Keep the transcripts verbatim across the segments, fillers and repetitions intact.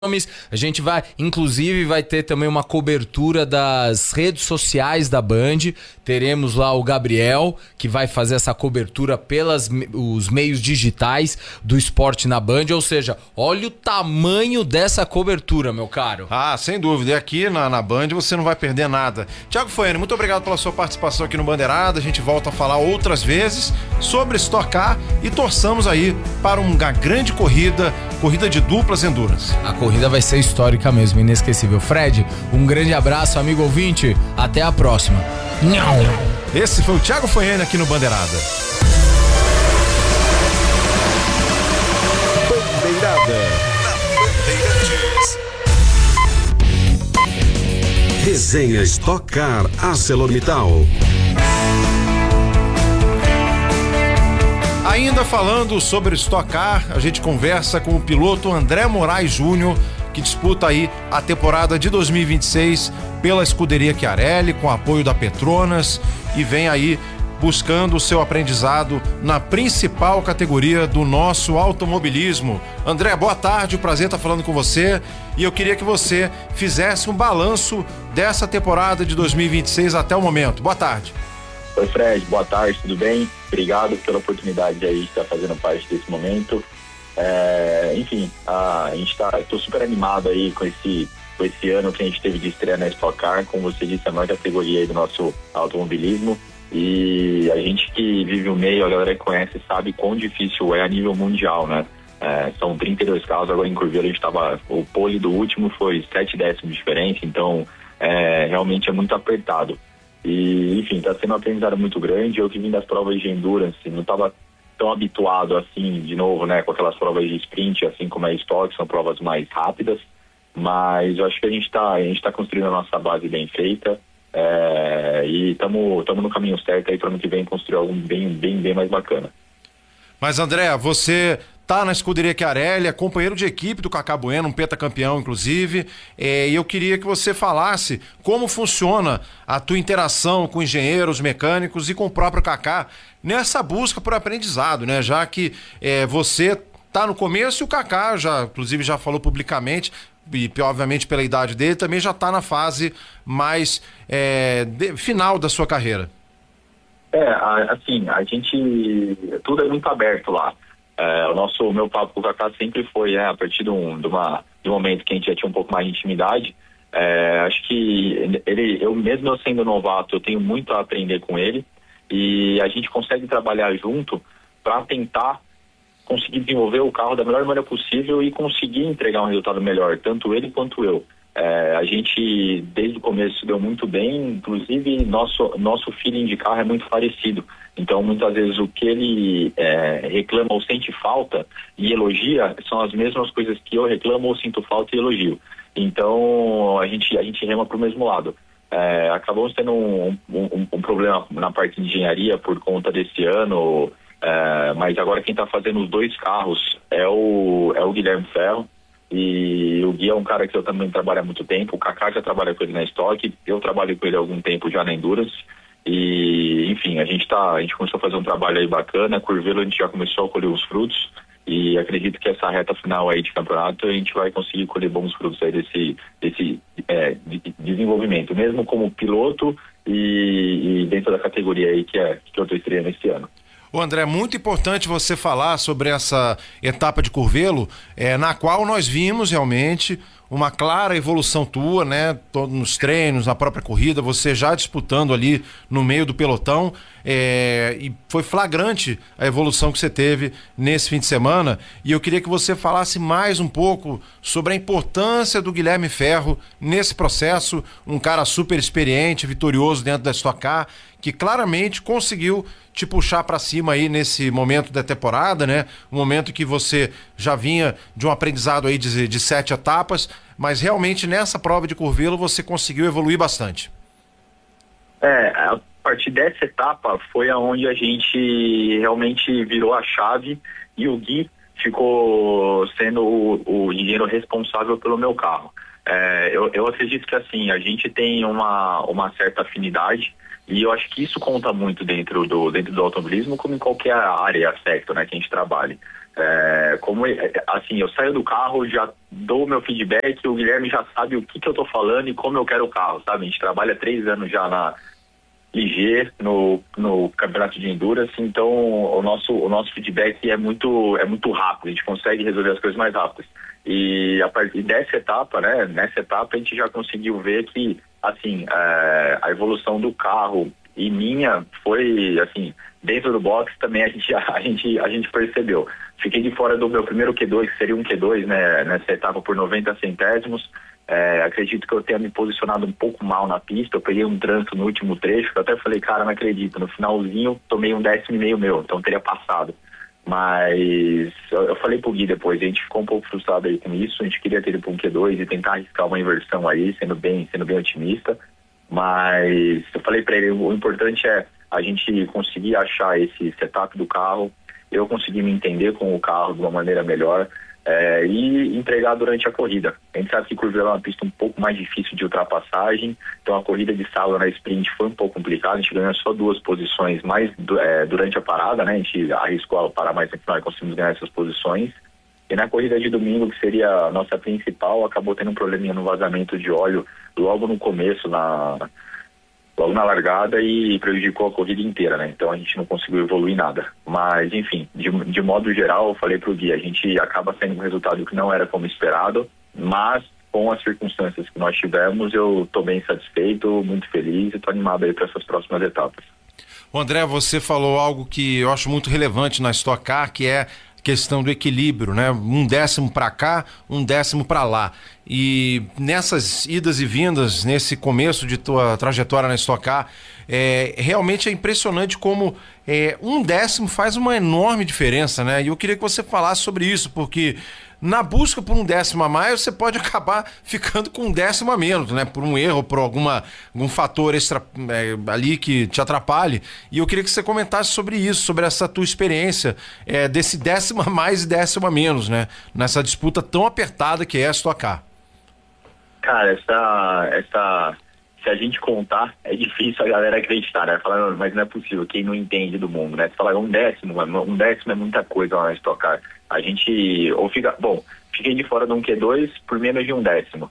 A gente vai, inclusive, vai ter também uma cobertura das redes sociais da Band. Teremos lá o Gabriel, que vai fazer essa cobertura pelos os meios digitais do esporte na Band. Ou seja, olha o tamanho dessa cobertura, meu caro. Ah, sem dúvida. E aqui na, na Band você não vai perder nada. Thiago Foiane, muito obrigado pela sua participação aqui no Bandeirada. A gente volta a falar outras vezes sobre Stock Car e torçamos aí para uma grande corrida, corrida de duplas endurance. A corrida vai ser histórica mesmo, inesquecível. Fred, um grande abraço, amigo ouvinte. Até a próxima. Esse foi o Thiago Foiane aqui no Bandeirada. Bandeirada na Bandeirantes. Resenha Stock Car ArcelorMittal. Ainda falando sobre Stock Car, a gente conversa com o piloto André Moraes Júnior, que disputa aí a temporada de dois mil e vinte e seis pela escuderia Chiarelli, com apoio da Petronas, e vem aí buscando o seu aprendizado na principal categoria do nosso automobilismo. André, boa tarde, o prazer estar falando com você, e eu queria que você fizesse um balanço dessa temporada de dois mil e vinte e seis até o momento. Boa tarde. Oi, Fred, boa tarde, tudo bem? Obrigado pela oportunidade aí de estar fazendo parte desse momento. É, enfim, a, a gente tá, tô super animado aí com esse, com esse ano que a gente teve de estreia na Stock Car, como você disse, a maior categoria aí do nosso automobilismo, e a gente que vive o meio, a galera que conhece sabe quão difícil é a nível mundial, né? É, são trinta e dois carros, agora em Curvelo a gente tava, o pole do último foi sete décimos de diferença, então é, realmente é muito apertado. E, enfim, está sendo um aprendizado muito grande. Eu que vim das provas de endurance, não estava tão habituado assim, de novo, né, com aquelas provas de sprint, assim como a Stock, são provas mais rápidas, mas eu acho que a gente está a gente tá construindo a nossa base bem feita, é, e estamos no caminho certo aí para ano que vem construir algo bem, bem, bem mais bacana. Mas, André, você tá na escuderia Chiarelli, é companheiro de equipe do Kaká Bueno, um pentacampeão, inclusive, é, e eu queria que você falasse como funciona a tua interação com engenheiros, mecânicos e com o próprio Kaká nessa busca por aprendizado, né? Já que é, você tá no começo e o Kaká, já, inclusive, já falou publicamente, e obviamente pela idade dele, também já tá na fase mais é, de, final da sua carreira. É, assim, a gente, tudo é muito aberto lá. É, o nosso, o meu papo com o Kaká sempre foi, é, a partir de um, de, uma, de um momento que a gente já tinha um pouco mais de intimidade. É, acho que ele, eu mesmo eu sendo novato, eu tenho muito a aprender com ele, e a gente consegue trabalhar junto para tentar conseguir desenvolver o carro da melhor maneira possível e conseguir entregar um resultado melhor, tanto ele quanto eu. É, a gente desde o começo se deu muito bem, inclusive nosso, nosso feeling de carro é muito parecido, então muitas vezes o que ele é, reclama ou sente falta e elogia são as mesmas coisas que eu reclamo ou sinto falta e elogio, então a gente, a gente rema para o mesmo lado. É, acabamos tendo um, um, um problema na parte de engenharia por conta desse ano, é, mas agora quem está fazendo os dois carros é o, é o Guilherme Ferro. E o Gui é um cara que eu também trabalho há muito tempo, o Kaká já trabalha com ele na Stock, eu trabalho com ele há algum tempo já na Endurance, e enfim, a gente tá, a gente começou a fazer um trabalho aí bacana, Curvelo a gente já começou a colher os frutos, e acredito que essa reta final aí de campeonato a gente vai conseguir colher bons frutos aí desse, desse é, de, de desenvolvimento, mesmo como piloto e, e dentro da categoria aí que, é, que eu tô estreando esse ano. Ô André, muito importante você falar sobre essa etapa de Curvelo, é, na qual nós vimos realmente uma clara evolução tua, né? Nos treinos, na própria corrida, você já disputando ali no meio do pelotão, é, e foi flagrante a evolução que você teve nesse fim de semana, e eu queria que você falasse mais um pouco sobre a importância do Guilherme Ferro nesse processo, um cara super experiente, vitorioso dentro da Stock Car, que claramente conseguiu te puxar para cima aí nesse momento da temporada, né? Um momento que você já vinha de um aprendizado aí de, de sete etapas, mas realmente nessa prova de Curvelo você conseguiu evoluir bastante. É, a partir dessa etapa foi aonde a gente realmente virou a chave e o Gui ficou sendo o, o engenheiro responsável pelo meu carro. É, eu, eu acredito que assim, a gente tem uma, uma certa afinidade, e eu acho que isso conta muito dentro do, dentro do automobilismo, como em qualquer área e aspecto, né, que a gente trabalhe. É, como, assim, eu saio do carro, já dou o meu feedback, o Guilherme já sabe o que, que eu tô falando e como eu quero o carro, sabe? A gente trabalha três anos já na Ligier, no, no campeonato de Endurance, então o nosso, o nosso feedback é muito, é muito rápido, a gente consegue resolver as coisas mais rápidas. E a partir dessa etapa, né, nessa etapa a gente já conseguiu ver que, assim, é, a evolução do carro e minha foi, assim, dentro do box também a gente, a gente, a gente percebeu. Fiquei de fora do meu primeiro Q dois, que seria um Q dois, né, nessa etapa por noventa centésimos. É, acredito que eu tenha me posicionado um pouco mal na pista. Eu peguei um trânsito no último trecho, que eu até falei, cara, não acredito. No finalzinho, tomei um décimo e meio meu, então teria passado. Mas eu, eu falei pro Gui depois, a gente ficou um pouco frustrado aí com isso. A gente queria ter ido para um Q dois e tentar arriscar uma inversão aí, sendo bem, sendo bem otimista. Mas eu falei para ele, o importante é a gente conseguir achar esse setup do carro, eu conseguir me entender com o carro de uma maneira melhor, é, e entregar durante a corrida. A gente sabe que Curvelo é uma pista um pouco mais difícil de ultrapassagem, então a corrida de sábado na sprint foi um pouco complicada, a gente ganhou só duas posições mais é, durante a parada, né? A gente arriscou a parar mais no final e conseguimos ganhar essas posições. E na corrida de domingo, que seria a nossa principal, acabou tendo um probleminha no vazamento de óleo logo no começo, na, logo na largada, e prejudicou a corrida inteira, né? Então a gente não conseguiu evoluir nada. Mas, enfim, de, de modo geral, eu falei pro Gui, a gente acaba sendo um resultado que não era como esperado, mas com as circunstâncias que nós tivemos, eu tô bem satisfeito, muito feliz e tô animado aí para essas próximas etapas. O André, você falou algo que eu acho muito relevante na Stock Car, que é questão do equilíbrio, né? Um décimo para cá, um décimo para lá. E nessas idas e vindas, nesse começo de tua trajetória na Stock Car, é, realmente é impressionante como é, um décimo faz uma enorme diferença, né? E eu queria que você falasse sobre isso, porque na busca por um décimo a mais, você pode acabar ficando com um décimo a menos, né? Por um erro, por alguma, algum fator extra é, ali que te atrapalhe. E eu queria que você comentasse sobre isso, sobre essa tua experiência é, desse décimo a mais e décimo a menos, né? Nessa disputa tão apertada que é a Stock Car. Cara, essa, essa, se a gente contar, é difícil a galera acreditar, né? Falar, mas não é possível, quem não entende do mundo, né? Você fala, um décimo, um décimo é muita coisa lá na Stock Car. A gente, ou fica, bom, fiquei de fora de um Q dois por menos de um décimo.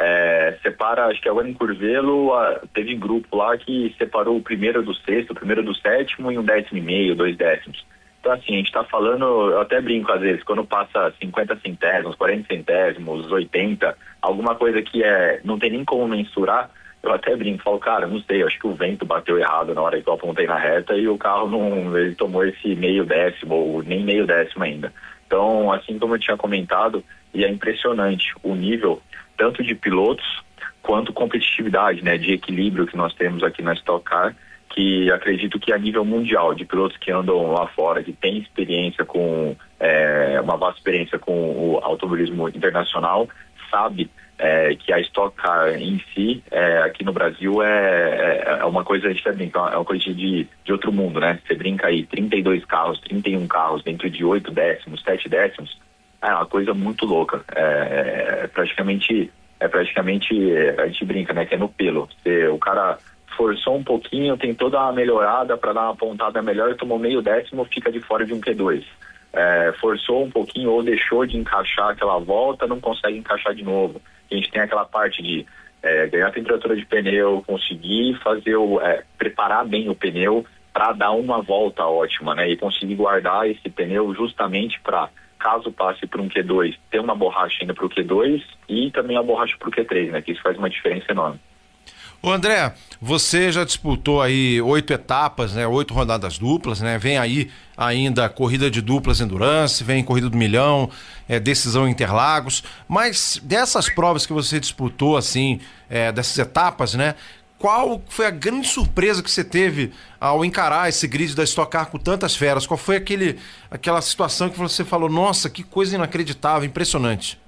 É, separa, acho que agora em Curvelo, a, teve grupo lá que separou o primeiro do sexto, o primeiro do sétimo em um décimo e meio, dois décimos. Então, assim, a gente tá falando, eu até brinco às vezes, quando passa cinquenta centésimos, quarenta centésimos, oitenta, alguma coisa que é, não tem nem como mensurar, eu até brinco, falo, cara, não sei, acho que o vento bateu errado na hora que eu apontei na reta e o carro não, ele tomou esse meio décimo, ou nem meio décimo ainda. Então, assim como eu tinha comentado, e é impressionante o nível, tanto de pilotos, quanto competitividade, né, de equilíbrio que nós temos aqui na Stock Car, que acredito que a nível mundial, de pilotos que andam lá fora, que têm experiência com, é, uma vasta experiência com o automobilismo internacional, sabe é, que a Stock Car em si, é, aqui no Brasil, é, é uma coisa, a gente até brinca, é uma coisa de, de outro mundo, né? Você brinca aí, trinta e dois carros, trinta e um carros dentro de oito décimos, sete décimos, é uma coisa muito louca. É, é praticamente, é praticamente, a gente brinca, né? Que é no pelo. Você, o cara forçou um pouquinho, tem toda uma melhorada para dar uma pontada melhor, tomou meio décimo, fica de fora de um Q dois. É, forçou um pouquinho ou deixou de encaixar aquela volta, não consegue encaixar de novo. A gente tem aquela parte de é, ganhar temperatura de pneu, conseguir fazer o, é, preparar bem o pneu para dar uma volta ótima, né? E conseguir guardar esse pneu justamente para, caso passe para um Q dois, ter uma borracha ainda para o Q dois e também a borracha para o Q três, né? Que isso faz uma diferença enorme. Ô André, você já disputou aí oito etapas, né? Oito rodadas duplas, né? Vem aí ainda corrida de duplas endurance, vem corrida do milhão, é, decisão em Interlagos. Mas dessas provas que você disputou, assim, é, dessas etapas, né? Qual foi a grande surpresa que você teve ao encarar esse grid da Stock Car com tantas feras? Qual foi aquele, aquela situação que você falou, nossa, que coisa inacreditável, impressionante?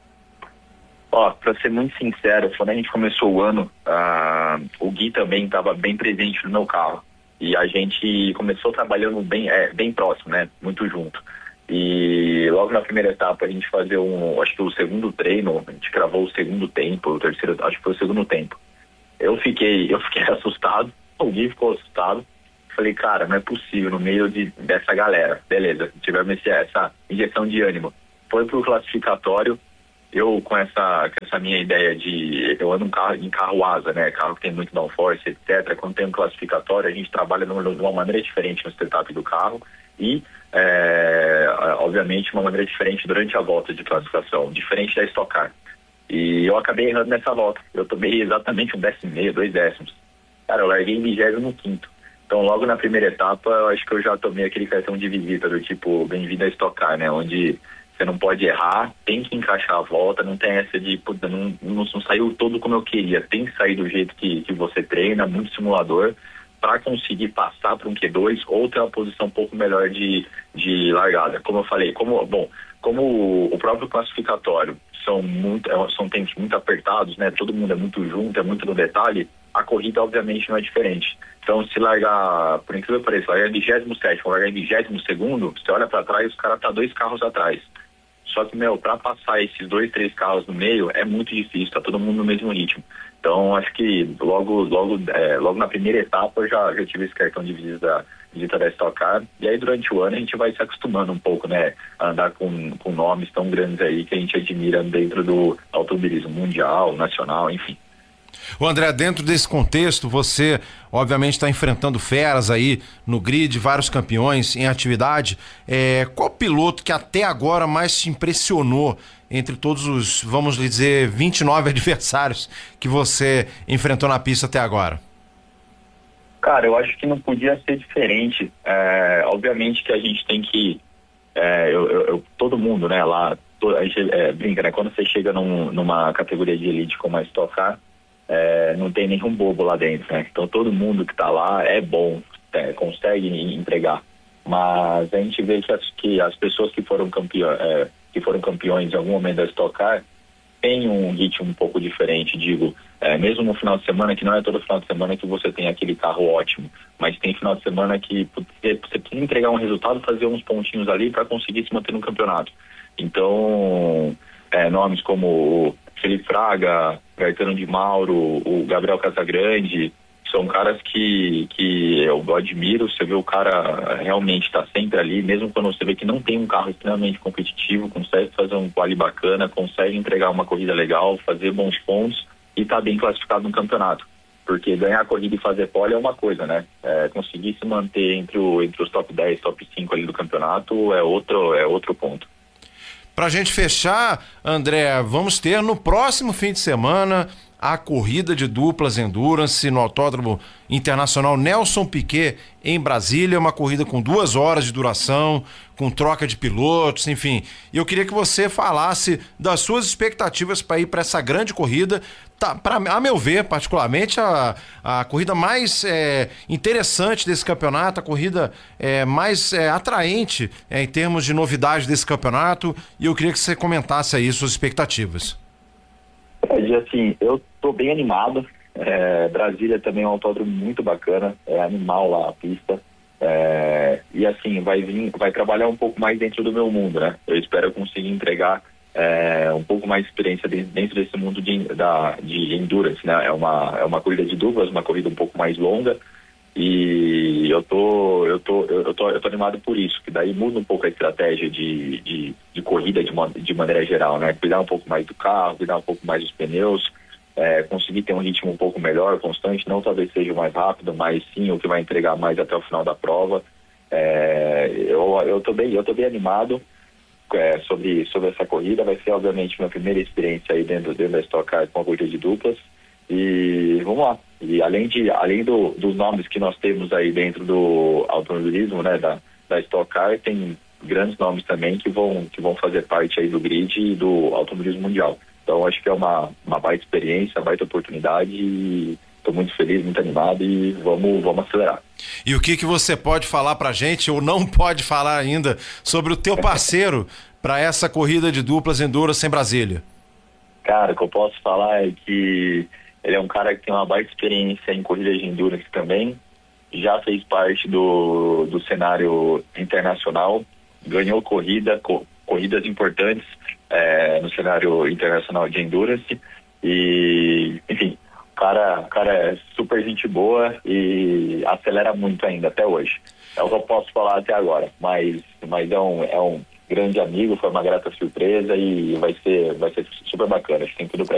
Ó, pra ser muito sincero, quando a gente começou o ano, uh, o Gui também estava bem presente no meu carro. E a gente começou trabalhando bem, é, bem próximo, né? Muito junto. E logo na primeira etapa a gente fazia um, acho que o segundo treino, a gente gravou o segundo tempo, o terceiro, acho que foi o segundo tempo. Eu fiquei, eu fiquei assustado, o Gui ficou assustado. falei, cara, não é possível, no meio de, dessa galera, beleza, tivemos esse, essa injeção de ânimo. Foi pro classificatório, eu com essa, com essa minha ideia de, eu ando um carro, em carro asa, né, carro que tem muito downforce, etcétera. Quando tem um classificatório, a gente trabalha de uma maneira diferente no setup do carro e, é, obviamente, uma maneira diferente durante a volta de classificação, diferente da Stock Car. E eu acabei errando nessa volta, eu tomei exatamente um décimo e meio, dois décimos. Cara, eu larguei em vigésimo quinto. Então, logo na primeira etapa, eu acho que eu já tomei aquele cartão de visita do tipo, bem-vindo a Stock Car, né, onde você não pode errar, tem que encaixar a volta, não tem essa de, puta, não, não, não saiu todo como eu queria, tem que sair do jeito que, que você treina, muito simulador, para conseguir passar para um Q dois ou ter uma posição um pouco melhor de, de largada. Como eu falei, como, bom, como o próprio classificatório são, muito, são tempos muito apertados, né? Todo mundo é muito junto, é muito no detalhe, a corrida obviamente não é diferente. Então, se largar, por incrível que pareça, largar em vigésimo sétimo, largar em vigésimo segundo, você olha para trás, os caras tá dois carros atrás. Só que, meu, para passar esses dois, três carros no meio é muito difícil, tá todo mundo no mesmo ritmo. Então, acho que logo, logo, é, logo na primeira etapa eu já, já tive esse cartão de visita da, visita da Stock Car. E aí, durante o ano, a gente vai se acostumando um pouco, né? A andar com, com nomes tão grandes aí que a gente admira dentro do automobilismo mundial, nacional, enfim. O André, dentro desse contexto, você obviamente está enfrentando feras aí no grid, vários campeões em atividade. É, qual piloto que até agora mais te impressionou entre todos os, vamos dizer, vinte e nove adversários que você enfrentou na pista até agora? Cara, eu acho que não podia ser diferente. É, obviamente que a gente tem que... É, eu, eu, eu, todo mundo, né, lá, a gente é, brinca, né? Quando você chega num, numa categoria de elite como a Stock Car, É, não tem nenhum bobo lá dentro, né? Então todo mundo que tá lá é bom, é, consegue entregar. Mas a gente vê que as, que as pessoas que foram, campeão, é, que foram campeões em algum momento da Stock Car têm um ritmo um pouco diferente, digo, é, mesmo no final de semana, que não é todo final de semana que você tem aquele carro ótimo, mas tem final de semana que você, você precisa entregar um resultado, fazer uns pontinhos ali para conseguir se manter no campeonato. Então, é, nomes como Felipe Fraga, Gaetano de Mauro, o Gabriel Casagrande, são caras que, que eu admiro. Você vê o cara realmente está sempre ali, mesmo quando você vê que não tem um carro extremamente competitivo, consegue fazer um quali bacana, consegue entregar uma corrida legal, fazer bons pontos e tá bem classificado no campeonato. Porque ganhar a corrida e fazer pole é uma coisa, né? É, conseguir se manter entre, o, entre os top dez, top cinco ali do campeonato é outro, é outro ponto. Pra gente fechar, André, vamos ter no próximo fim de semana a corrida de duplas Endurance no Autódromo Internacional Nelson Piquet em Brasília, uma corrida com duas horas de duração, com troca de pilotos, enfim. E eu queria que você falasse das suas expectativas para ir para essa grande corrida. Tá, pra, a meu ver, particularmente, a, a corrida mais é, interessante desse campeonato, a corrida é, mais é, atraente é, em termos de novidade desse campeonato, e eu queria que você comentasse aí suas expectativas. É, assim, eu tô bem animado. É, Brasília também é um autódromo muito bacana, é animal lá a pista. É, e assim, vai vir, vai trabalhar um pouco mais dentro do meu mundo, né? Eu espero conseguir entregar é, um pouco mais de experiência dentro desse mundo de, da, de endurance, né? É uma, é uma corrida de duplas, uma corrida um pouco mais longa, e eu tô, eu tô, eu tô, eu tô animado por isso, que daí muda um pouco a estratégia de, de, de corrida de, de maneira geral, né? Cuidar um pouco mais do carro, cuidar um pouco mais dos pneus, é, conseguir ter um ritmo um pouco melhor, constante, não talvez seja o mais rápido, mas sim o que vai entregar mais até o final da prova. É, eu, eu tô bem, eu tô bem animado é, sobre, sobre essa corrida. Vai ser obviamente minha primeira experiência aí dentro, dentro da Stock Car com a corrida de duplas. E vamos lá. E além, de, além do, dos nomes que nós temos aí dentro do automobilismo, né, da, da Stock Car, tem grandes nomes também que vão, que vão fazer parte aí do grid e do automobilismo mundial. Então acho que é uma, uma baita experiência, uma baita oportunidade, e estou muito feliz, muito animado, e vamos, vamos acelerar. E o que, que você pode falar pra gente, ou não pode falar ainda, sobre o teu parceiro para essa corrida de duplas Endurance em Brasília? Cara, o que eu posso falar é que ele é um cara que tem uma baita experiência em corridas de endurance também, já fez parte do, do cenário internacional, ganhou corrida, co, corridas importantes é, no cenário internacional de endurance, e, enfim, o cara, cara é super gente boa e acelera muito ainda, até hoje. É o que eu posso falar até agora, mas, mas é, um, é um grande amigo, foi uma grata surpresa e vai ser, vai ser super bacana, acho que tem tudo pra